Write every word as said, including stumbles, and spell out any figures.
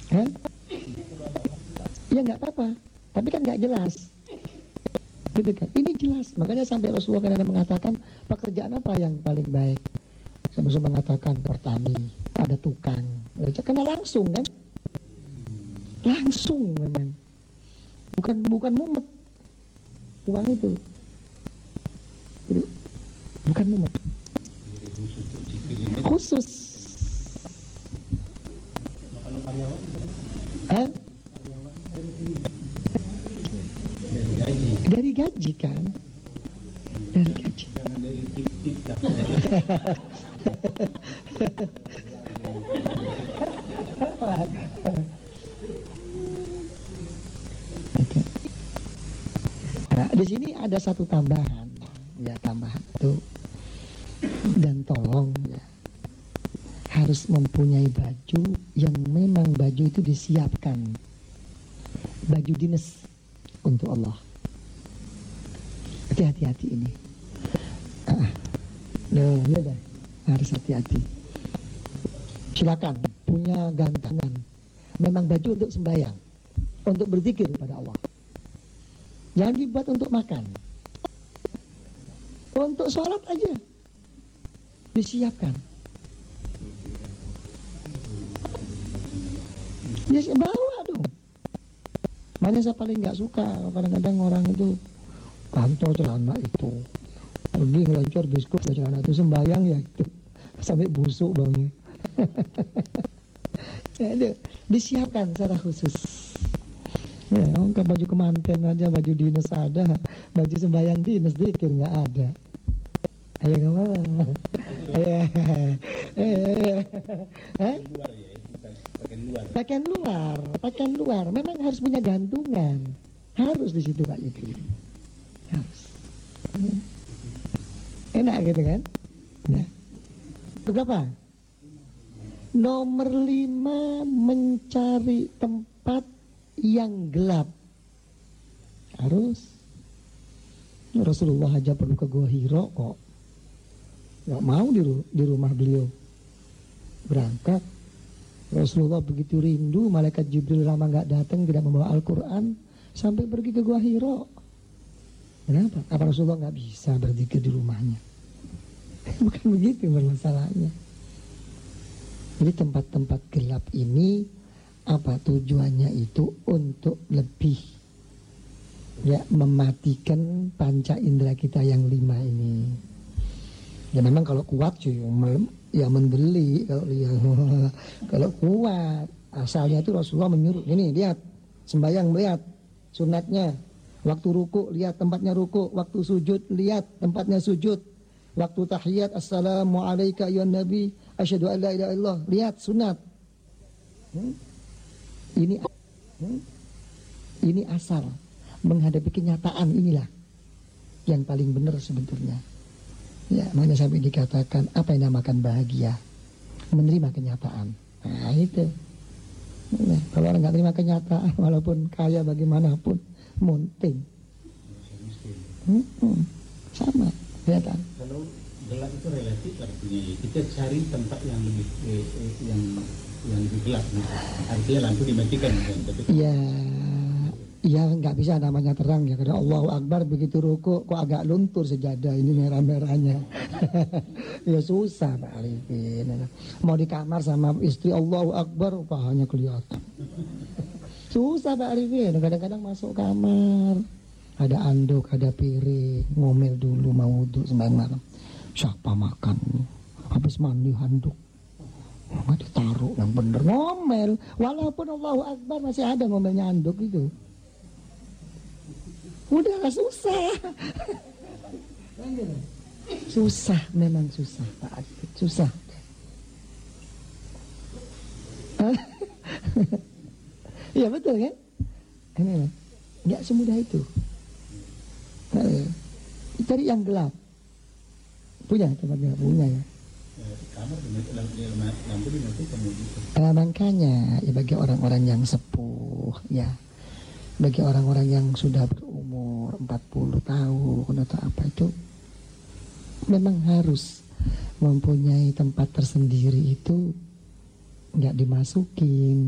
Hah? Ya nggak apa-apa, tapi kan nggak jelas, gitu kan? Ini jelas, makanya sampai Rasulullah kadang mengatakan pekerjaan apa yang paling baik. Sampai mengatakan pertani, ada tukang, karena langsung kan, langsung memang, bukan bukan mumet, uang itu, jadi, bukan mumet, khusus. Hah? Dari gaji kan, dari gaji. Nah, di sini ada satu tambahan, ya tambahan itu, dan tolong ya, harus mempunyai baju yang memang baju itu disiapkan, baju dinas untuk Allah. Hati-hati ini. Ah, loh, ya harus hati-hati. Silakan punya gantungan, memang baju untuk sembahyang, untuk berzikir pada Allah. Jangan dibuat untuk makan. Untuk sholat aja disiapkan. Ya bawa dong. Mana saya paling nggak suka kadang-kadang orang itu kantor celana itu pergi ngeloncor biskuit celana itu sembayang ya itu sampai busuk bangnya. Ya, disiapkan secara khusus. Ya, ke baju kemanten aja, baju dinas ada, baju sembayang dinas dikir nggak ada. Ayo nggak mau. Ayo. Eh? Pakaian luar, pakaian luar, memang harus punya gantungan, harus di situ Pak Yudi, harus. Enak gitu kan? Ya. Berapa? Nomor lima, mencari tempat yang gelap. Harus. Rasulullah aja perlu ke Gua Hiro kok. Gak mau di, di rumah beliau. Berangkat. Rasulullah begitu rindu, malaikat Jibril lama gak datang, tidak membawa Al-Quran, sampai pergi ke Gua Hiro. Kenapa? Apa Rasulullah gak bisa berzikir di rumahnya? Bukan begitu masalahnya. Jadi tempat-tempat gelap ini apa tujuannya itu untuk lebih ya mematikan panca indera kita yang lima ini. Ya memang kalau kuat cuy, ya mendeli kalau dia kalau kuat. Asalnya itu Rasulullah menyuruh, ini lihat sembahyang, lihat sunatnya, waktu ruku lihat tempatnya ruku, waktu sujud lihat tempatnya sujud, waktu tahiyat assalamualaikum ya nabi asyhadu an la ilaha illallah, lihat sunat. Hmm? Ini hmm? ini asal menghadapi kenyataan, inilah yang paling benar sebetulnya. Ya, makanya sampai dikatakan apa yang dinamakan bahagia, menerima kenyataan. Nah itu. Nah, kalau orang nggak terima kenyataan, walaupun kaya bagaimanapun, munting. Hmm, hmm, sama, kelihatan. Kalau gelap itu relatif artinya kita cari tempat yang lebih eh, eh, yang yang lebih gelap. Gitu. Artinya lampu dimatikan. Kan? Tapi ya. Ya nggak bisa namanya terang ya, karena Allahu Akbar begitu ruku kok agak luntur sejadah ini merah-merahnya. Ya susah Pak Arifin. Mau di kamar sama istri Allahu Akbar pahanya kelihatan. Susah Pak Arifin. Kadang-kadang masuk kamar ada anduk, ada piring, ngomel dulu mau wudhu sembahyang malam. Siapa makan? Habis mandi handuk. Nggak ditaruh yang bener, ngomel. Walaupun Allahu Akbar masih ada ngomelnya handuk itu. Udahlah susah. Susah, memang susah Pak Adit, susah. Iya betul kan? Ini nggak semudah itu. Cari yang gelap. Punya tempatnya, punya ya. Kamar lampu dimatikan. Nah, makanya ya bagi orang-orang yang sepuh ya, bagi orang-orang yang sudah berumur empat puluh tahun atau apa itu, memang harus mempunyai tempat tersendiri itu, nggak dimasukin